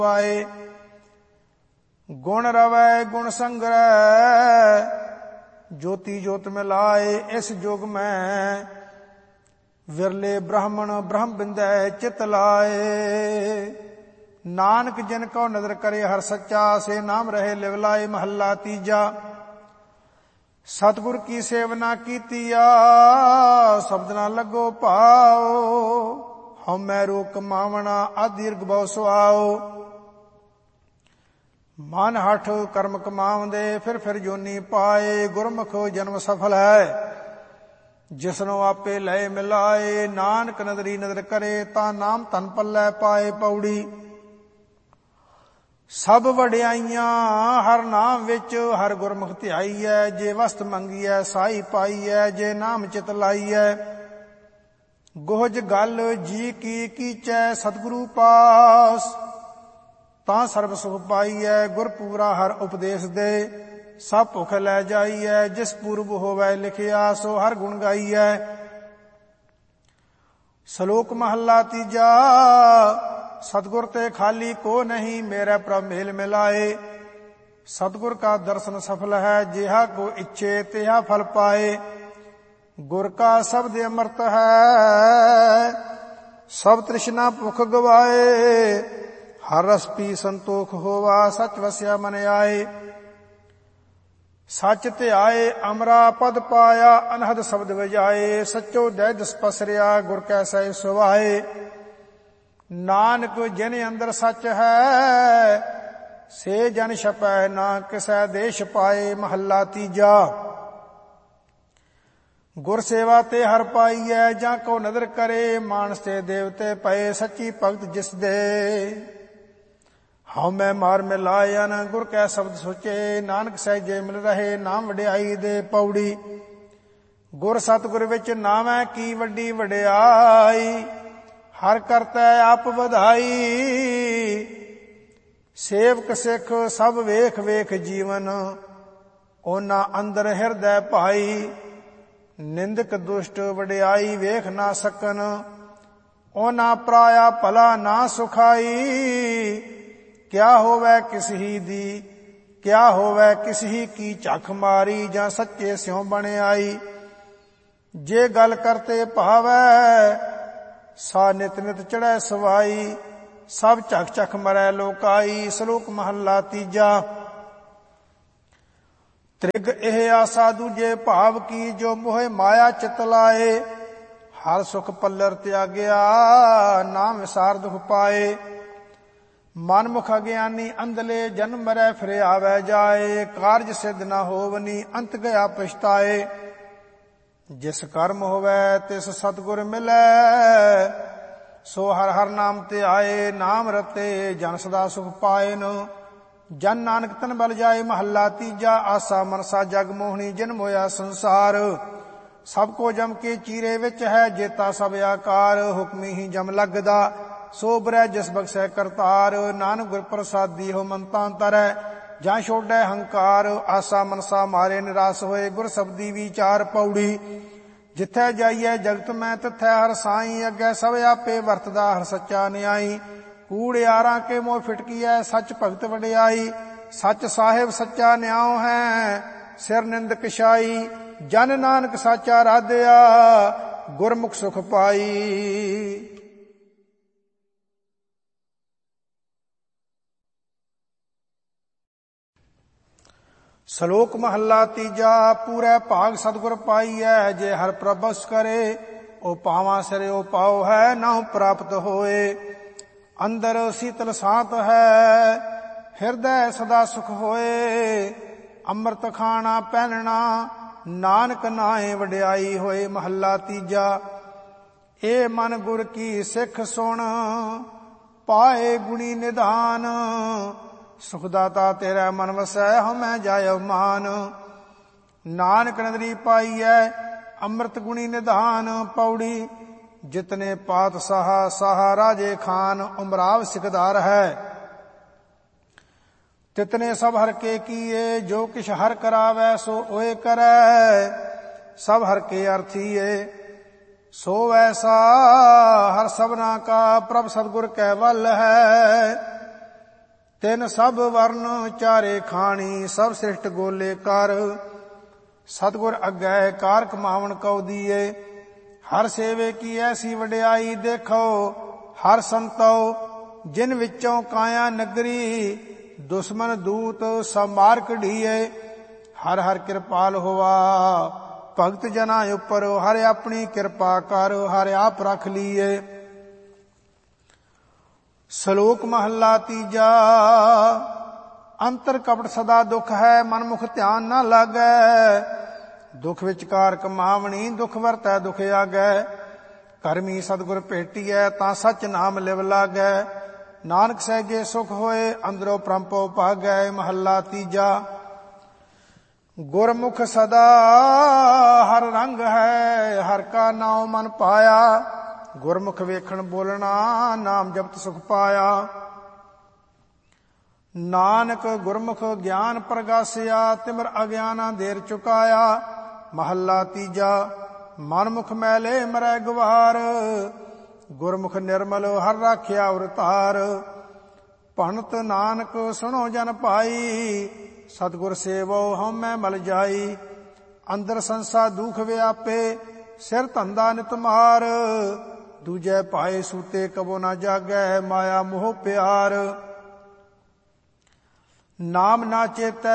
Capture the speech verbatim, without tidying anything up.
ਆਏ। ਗੁਣ ਰਵੈ ਗੁਣ ਸੰਗ੍ਰਹਿ, ਜੋਤੀ ਜੋਤ ਮਿਲਾਏ। ਇਸ ਜੁਗ ਮੈਂ ਵਿਰਲੇ ਬ੍ਰਾਹਮਣ ਬ੍ਰਹਮ ਬਿੰਦੈ ਚਿਤ ਲਾਏ। ਨਾਨਕ ਜਿਨ ਕਉ ਨਦਰ ਕਰੇ ਹਰ ਸੱਚਾ, ਸੇ ਨਾਮ ਰਹੇ ਲਿਵ ਲਾਏ। ਮਹੱਲਾ ਤੀਜਾ। ਸਤਿਗੁਰ ਕੀ ਸੇਵਨਾ ਕੀਤੀਆ, ਸ਼ਬਦ ਨਾ ਲੱਗੋ ਭਾਉ। ਹਉਮੈ ਰੋਗ ਕਮਾਵਣਾ, ਅਦੀਰਘ ਬਹੁ ਸੁਆਓ। ਮਨ ਹਠ ਕਰਮ ਕਮਾਵੰਦੇ, ਫਿਰ ਫਿਰ ਜੋਨੀ ਪਾਏ। ਗੁਰਮੁਖ ਜਨਮ ਸਫਲ ਹੈ, ਜਿਸਨੂੰ ਆਪੇ ਲਏ ਮਿਲਾਏ। ਨਾਨਕ ਨਦਰੀ ਨਦਰ ਕਰੇ, ਤਾਂ ਨਾਮ ਧਨ ਪੱਲੇ ਪਾਏ। ਪੌੜੀ। ਸਭ ਵਡਿਆਈਆਂ ਹਰ ਨਾਮ ਵਿੱਚ, ਹਰ ਗੁਰਮੁਖ ਧਿਆਈਐ। ਜੇ ਵਸਤ ਮੰਗੀਐ ਸਾਈ ਪਾਈਐ, ਜੇ ਨਾਮ ਚਿਤ ਲਾਈਐ। ਗੋਹਜ ਗਲ ਜੀ ਕੀ ਕੀਚੈ, ਸਤਿਗੁਰੂ ਪਾਸ ਤਾਂ ਸਰਬ ਸੁਖ ਪਾਈਐ। ਗੁਰ ਪੂਰਾ ਹਰ ਉਪਦੇਸ਼ ਦੇ, ਸਭ ਭੁਖ ਲੈ ਜਾਈਐ। ਜਿਸ ਪੂਰਬ ਹੋਵੈ ਲਿਖਿਆ, ਸੋ ਹਰ ਗੁਣ ਗਾਈਐ। ਸ਼ਲੋਕ ਮਹੱਲਾ ਤੀਜਾ। ਸਤਿਗੁਰ ਤੇ ਖਾਲੀ ਕੋ ਨਹੀਂ, ਮੇਰੇ ਪ੍ਰਭ ਮੇਲ ਮਿਲਾਏ। ਸਤਿਗੁਰ ਕਾ ਦਰਸ਼ਨ ਸਫਲ ਹੈ, ਜਿਹਾ ਕੋ ਇੱਛੇ ਤਿਹਾ ਫਲ ਪਾਏ। ਗੁਰ ਕਾ ਸ਼ਬਦ ਅੰਮ੍ਰਿਤ ਹੈ, ਸਭ ਤ੍ਰਿਸ਼ਨਾ ਭੁਖ ਗਵਾਏ। ਹਰ ਰਸ ਪੀ ਸੰਤੋਖ ਹੋਵਾ, ਸਚ ਵਸਿਆ ਮਨ ਆਏ। ਸਚ ਧਿਆਏ ਅਮਰਾ ਪਦ ਪਾਇਆ, ਅਨਹਦ ਸ਼ਬਦ ਵਜਾਏ। ਸਚੋ ਦੈ ਦਿਸ ਪਸਰਿਆ, ਗੁਰ ਕੈ ਸਹਿ ਸੁਭਾਏ। ਨਾਨਕ ਜਿਨ ਅੰਦਰ ਸਚ ਹੈ, ਸੇ ਜਨ ਛਪੈ ਨਾ ਕਿਸੈ ਦੇਸ਼ ਪਾਏ। ਮਹੱਲਾ ਤੀਜਾ। ਗੁਰ ਸੇਵਾ ਤੇ ਹਰ ਪਾਈਐ, ਜਾਂ ਕੋ ਨਦਰ ਕਰੇ। ਮਾਨਸ ਤੇ ਦੇਵਤੇ ਪਏ, ਸੱਚੀ ਭਗਤ ਜਿਸ ਦੇ। ਹਉਮੈ ਮਾਰ ਮਿਲਾਇਨ, ਗੁਰ ਕੈ ਸ਼ਬਦ ਸੋਚੇ। ਨਾਨਕ ਸਹਿਜੇ ਮਿਲ ਰਹੇ, ਨਾਮ ਵਡਿਆਈ ਦੇ। ਪੌੜੀ। ਗੁਰ ਸਤਿਗੁਰ ਵਿੱਚ ਨਾਵੈ ਕੀ ਵੱਡੀ ਵਡਿਆਈ। ਹਰ ਕਰਤੈ ਆਪ ਵਧਾਈ। ਸੇਵਕ ਸਿੱਖ ਸਭ ਵੇਖ ਵੇਖ ਜੀਵਨ, ਉਹਨਾਂ ਅੰਦਰ ਹਿਰਦੈ ਭਾਈ। ਨਿੰਦਕ ਦੁਸ਼ਟ ਵਡਿਆਈ ਵੇਖ ਨਾ ਸਕਨ, ਉਹਨਾਂ ਪਰਾਇਆ ਭਲਾ ਨਾ ਸੁਖਾਈ। ਕਿਆ ਹੋਵੈ ਕਿਸ ਹੀ ਦੀ, ਕਿਆ ਹੋਵੈ ਕਿਸ ਹੀ ਕੀ ਝਖ ਮਾਰੀ। ਜਾਂ ਸੱਚੇ ਸਿਉ ਬਣ ਆਈ। ਜੇ ਗੱਲ ਕਰਤੇ ਭਾਵੈ, ਸਾ ਨਿਤ ਨਿਤ ਚੜ੍ਹੈ ਸਵਾਈ। ਸਭ ਝਖ ਝਖ ਮਰੈ ਲੋਕਾਈ। ਸ਼ਲੋਕ ਮਹੱਲਾ ਤੀਜਾ। ਤ੍ਰਿਗ ਇਹ ਆਸਾ ਦੂਜੇ ਭਾਵ ਕੀ, ਜੋ ਮੋਹਿ ਮਾਇਆ ਚਿਤ ਲਾਏ। ਹਰ ਸੁਖ ਪੱਲਰ ਤਿਆਗਿਆ, ਨਾਮ ਵਿਸਾਰ ਦੁਖ ਪਾਏ। ਮਨਮੁਖ ਅਗਿਆਨੀ ਅੰਧਲੇ, ਜਨਮ ਮਰੈ ਫਿਰ ਆਵੈ ਜਾਏ। ਕਾਰਜ ਸਿੱਧ ਨਾ ਹੋਵਨੀ, ਅੰਤ ਗਿਆ ਪਛਤਾਏ। ਜਿਸ ਕਰਮ ਹੋਵੈ ਤਿਸ ਸਤਿਗੁਰ ਮਿਲੈ, ਸੋ ਹਰ ਹਰ ਨਾਮ ਤੇ ਆਏ। ਨਾਮ ਰਤੇ ਜਨ ਸਦਾ ਸੁਖ ਪਾਏਨ, ਜਨ ਨਾਨਕ ਤਨ ਬਲ ਜਾਏ। ਮਹੱਲਾ ਤੀਜਾ। ਆਸਾ ਮਨਸਾ ਜਗ ਮੋਹਣੀ, ਜਿਨ ਮੋਇਆ ਸੰਸਾਰ। ਸਭ ਕੋ ਜਮ ਕੇ ਚੀਰੇ ਵਿੱਚ ਹੈ, ਜੇਤਾ ਸਭ ਆਕਾਰ। ਹੁਕਮੀ ਹੀ ਜਮ ਲੱਗਦਾ, ਸੋ ਬਰੈ ਜਿਸ ਬਖਸ਼ੈ ਕਰਤਾਰ। ਨਾਨਕ ਗੁਰ ਪ੍ਰਸਾਦੀ ਹੋ ਮੰਤਾਂ ਤਰੈ, ਜਾਂ ਛੋੜੈ ਹੰਕਾਰ। ਆਸਾ ਮਨਸਾ ਮਾਰੇ ਨਿਰਾਸ ਹੋਏ, ਗੁਰ ਸਬਦੀ ਵਿਚਾਰ। ਪੌੜੀ। ਜਿੱਥੈ ਜਾਈਐ ਜਗਤ ਮੈਂ, ਤਿਥੈ ਹਰ ਸਾਈ। ਅੱਗੇ ਸਭ ਆਪੇ ਵਰਤਦਾ, ਹਰ ਸੱਚਾ ਨਿਆਈ। ਕੂੜ ਯਾਰਾਂ ਕੇ ਮੋਹ ਫਿਟਕੀਐ, ਸੱਚ ਭਗਤ ਵਡਿਆਈ। ਸੱਚ ਸਾਹਿਬ ਸੱਚਾ ਨਿਆਉ ਹੈ, ਸਿਰ ਨਿੰਦਕ ਛਾਈ। ਜਨ ਨਾਨਕ ਸਾਚਾ ਰਾਧਿਆ, ਗੁਰਮੁਖ ਸੁਖ ਪਾਈ। ਸ਼ਲੋਕ ਮਹੱਲਾ ਤੀਜਾ। ਪੂਰੇ ਭਾਗ ਸਤਿਗੁਰ ਪਾਈਐ, ਜੇ ਹਰ ਪ੍ਰਬਸ ਕਰੇ। ਉਹ ਪਾਵਾਂ ਸਿਰੇ ਉਹ ਪਾਉ ਹੈ, ਨਾਉ ਪ੍ਰਾਪਤ ਹੋਏ। ਅੰਦਰ ਸੀਤਲ ਸਾਤ ਹੈ, ਹਿਰਦੈ ਸਦਾ ਸੁਖ ਹੋਏ। ਅੰਮ੍ਰਿਤ ਖਾਣਾ ਪਹਿਨਣਾ, ਨਾਨਕ ਨਾਏ ਵਡਿਆਈ ਹੋਏ। ਮਹੱਲਾ ਤੀਜਾ। ਏ ਮਨ ਗੁਰ ਕੀ ਸਿੱਖ ਸੁਣ, ਪਾਏ ਗੁਣੀ ਨਿਧਾਨ। ਸੁਖਦਾਤਾ ਤੇਰਾ ਮਨ ਵਸੈ, ਹਉਮੈ ਜਾਇ ਮਾਨ। ਨਾਨਕ ਨਦਰੀ ਪਾਈਐ, ਅੰਮ੍ਰਿਤ ਗੁਣੀ ਨਿਧਾਨ। ਪੌੜੀ। ਜਿਤਨੇ ਪਾਤਸ਼ਾਹ ਸਾਹਾ ਰਾਜੇ ਖਾਨ, ਉਮਰਾਵ ਸਿਕਦਾਰ ਹੈ। ਤਿਤਨੇ ਸਭ ਹਰ ਕੇ ਕੀਏ, ਜੋ ਕਿਛ ਹਰ ਕਰਾਵੈ ਸੋ ਓਏ ਕਰੈ। ਸਭ ਹਰ ਕੇ ਅਰਥੀਏ, ਸੋ ਵੈਸਾ ਹਰ ਸਭਨਾ ਕਾ। ਪ੍ਰਭ ਸਤਿਗੁਰ ਕੈ ਵੱਲ ਹੈ, ਤਿਨ ਸਭ ਵਰਨ ਚਾਰੇ ਖਾਣੀ, ਸਭ ਸ੍ਰਿਸ਼ਟ ਗੋਲੇ ਕਰ। ਸਤਿਗੁਰ ਅੱਗੇ ਕਾਰ ਕਮਾਵਣ ਕਉ ਦੀਏ, ਹਰ ਸੇਵੇ ਕੀ ਐਸੀ ਵਡਿਆਈ। ਦੇਖੋ ਹਰ ਸੰਤੋ ਜਿਨ ਵਿੱਚੋਂ ਕਾਇਆ ਨਗਰੀ, ਦੁਸ਼ਮਨ ਦੂਤ ਸਭ ਮਾਰ ਕਢੀਏ। ਹਰ ਹਰ ਕਿਰਪਾਲ ਹੋਵਾ ਭਗਤ ਜਨਾਂ ਉੱਪਰ, ਹਰ ਆਪਣੀ ਕਿਰਪਾ ਕਰ, ਹਰ ਆਪ ਰਖ ਲੀਏ। ਸ਼ਲੋਕ ਮਹੱਲਾ ਤੀਜਾ। ਅੰਤਰ ਕਪਟ ਸਦਾ ਦੁਖ ਹੈ, ਮਨ ਮੁਖ ਧਿਆਨ ਨਾ ਲਾਗੈ। ਦੁਖ ਵਿਚਕਾਰ ਕਮਾਵਣੀ, ਦੁਖ ਵਰਤੈ ਦੁਖ ਆਗੈ। ਕਰਮੀ ਸਤਿਗੁਰ ਭੇਟੀਐ, ਤਾਂ ਸੱਚ ਨਾਮ ਲਿਵ ਲਾਗੈ। ਨਾਨਕ ਸਹਿਜੇ ਸੁਖ ਹੋਏ, ਅੰਦਰੋਂ ਪ੍ਰੰਪੋ ਭਾਗੈ। ਮਹੱਲਾ ਤੀਜਾ। ਗੁਰਮੁਖ ਸਦਾ ਹਰ ਰੰਗ ਹੈ, ਹਰ ਕਾ ਨਾਉ ਮਨ ਪਾਇਆ। ਗੁਰਮੁਖ ਵੇਖਣ ਬੋਲਣਾ, ਨਾਮ ਜਪਤ ਸੁਖ ਪਾਇਆ। ਨਾਨਕ ਗੁਰਮੁਖ ਗਿਆਨ ਪ੍ਰਗਾਸਿਆ, ਤਿਮਰ ਅਗਿਆਨਾ ਦੇਰ ਚੁਕਾਇਆ। ਮਹੱਲਾ ਤੀਜਾ। ਮਨਮੁਖ ਮੈਲੇ ਮਰੈ ਗਵਾਰ, ਗੁਰਮੁਖ ਨਿਰਮਲ ਹਰ ਰਾਖਿਆ ਉਰਤਾਰ। ਭਣਤ ਨਾਨਕ ਸੁਣੋ ਜਨ ਭਾਈ, ਸਤਿਗੁਰ ਸੇਵੋ ਹਉਮੈ ਮਲ ਜਾਈ। ਅੰਦਰ ਸੰਸਾ ਦੁਖ ਵਿਆਪੇ, ਸਿਰ ਧੰਦਾ ਨਿਤ ਮਾਰ। ਦੂਜੈ ਪਾਏ ਸੂਤੇ ਕਬੋ ਨਾ ਜਾਗੈ, ਮਾਇਆ ਮੋਹ ਪਿਆਰ। ਨਾਮ ਨਾ ਚੇਤੈ